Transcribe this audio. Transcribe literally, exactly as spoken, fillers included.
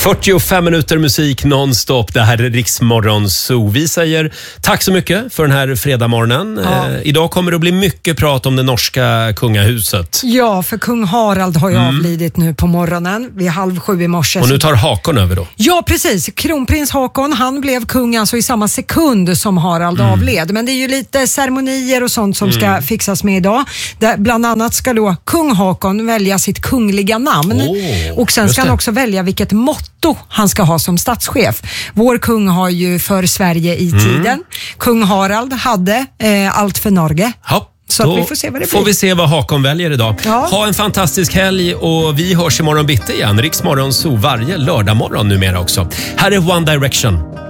fyrtiofem minuter musik nonstop. Det här är Riksmorgon Zoo. Vi säger tack så mycket för den här fredagmorgonen. Ja. Eh, idag kommer det att bli mycket prat om det norska kungahuset. Ja, för kung Harald har ju mm. avlidit nu på morgonen vid halv sju i morse. Och nu tar Hakon över då? Ja, precis. Kronprins Hakon, han blev kung alltså i samma sekund som Harald mm. avled. Men det är ju lite ceremonier och sånt som mm. ska fixas med idag. Där bland annat ska då kung Hakon välja sitt kungliga namn. Oh, och sen ska han också välja vilket motto han ska ha som statschef. Vår kung har ju för Sverige i mm. tiden. Kung Harald hade eh, allt för Norge. Ja. Så Då att vi får se vad det får blir. vi se vad Hakon väljer idag. Ja. Ha en fantastisk helg och vi hörs imorgon bitti igen. Riksmorgon Zoo varje lördag morgon numera också. Här är One Direction.